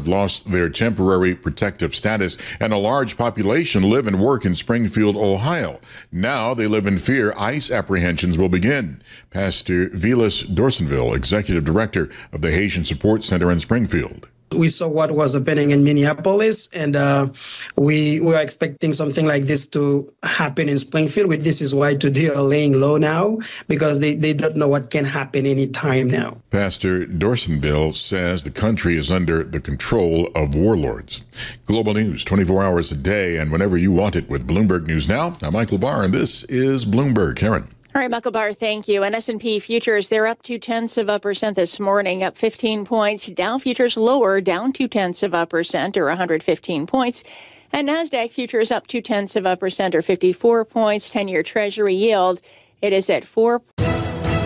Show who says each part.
Speaker 1: lost their temporary protective status, and a large population live and work in Springfield, Ohio. Now they live in fear ICE apprehensions will begin. Pastor Vilas Dorsenville, Executive Director of the Haitian Support Center in Springfield.
Speaker 2: We saw what was happening in Minneapolis, and we were expecting something like this to happen in Springfield. This is why today are laying low now, because they don't know what can happen any time now.
Speaker 1: Pastor Dorsenville says the country is under the control of warlords. Global news 24 hours a day and whenever you want it with Bloomberg News Now. I'm Michael Barr, and this is Bloomberg. Karen.
Speaker 3: All right, Michael Barr, thank you. And S&P futures, they're up 0.2% this morning, up 15 points. Dow futures lower, down 0.2% or 115 points. And NASDAQ futures up 0.2% or 54 points. 10-year Treasury yield, it is at 4.